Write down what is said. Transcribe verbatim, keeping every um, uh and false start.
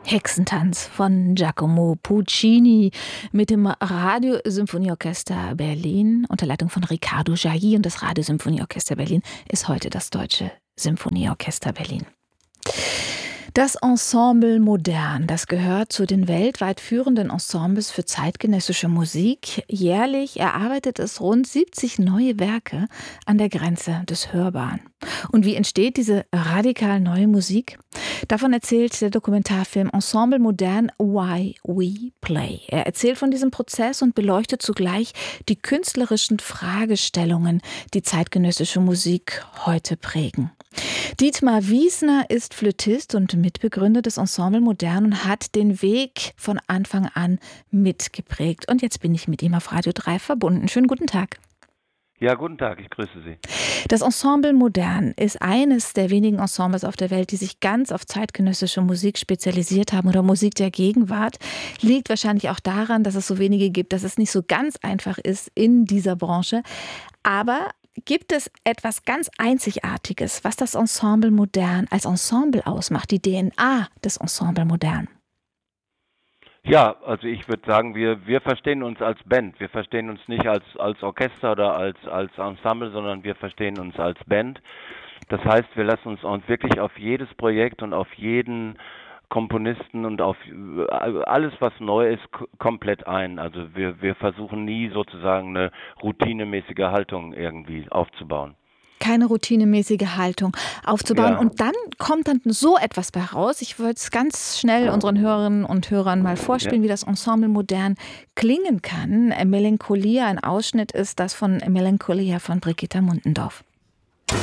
Hexentanz von Giacomo Puccini mit dem Radiosymphonieorchester Berlin unter Leitung von Riccardo Jailly. Und das Radiosymphonieorchester Berlin ist heute das Deutsche Symphonieorchester Berlin. Das Ensemble Modern, das gehört zu den weltweit führenden Ensembles für zeitgenössische Musik. Jährlich erarbeitet es rund siebzig neue Werke an der Grenze des Hörbaren. Und wie entsteht diese radikal neue Musik? Davon erzählt der Dokumentarfilm Ensemble Modern Why We Play. Er erzählt von diesem Prozess und beleuchtet zugleich die künstlerischen Fragestellungen, die zeitgenössische Musik heute prägen. Dietmar Wiesner ist Flötist und Mitbegründer des Ensemble Modern und hat den Weg von Anfang an mitgeprägt. Und jetzt bin ich mit ihm auf Radio drei verbunden. Schönen guten Tag. Ja, guten Tag, ich grüße Sie. Das Ensemble Modern ist eines der wenigen Ensembles auf der Welt, die sich ganz auf zeitgenössische Musik spezialisiert haben oder Musik der Gegenwart. Liegt wahrscheinlich auch daran, dass es so wenige gibt, dass es nicht so ganz einfach ist in dieser Branche. Aber gibt es etwas ganz Einzigartiges, was das Ensemble Modern als Ensemble ausmacht, die D N A des Ensemble Modern? Ja, also ich würde sagen, wir, wir verstehen uns als Band. Wir verstehen uns nicht als, als Orchester oder als, als Ensemble, sondern wir verstehen uns als Band. Das heißt, wir lassen uns auch wirklich auf jedes Projekt und auf jeden Komponisten und auf alles, was neu ist, k- komplett ein. Also wir, wir versuchen nie sozusagen eine routinemäßige Haltung irgendwie aufzubauen. Keine routinemäßige Haltung aufzubauen. Ja, Und dann kommt dann so etwas bei raus. Ich wollte es ganz schnell unseren Hörerinnen und Hörern mal ja. vorspielen, wie das Ensemble Modern klingen kann. Melancholia, ein Ausschnitt ist das von Melancholia von Brigitta Mundendorf.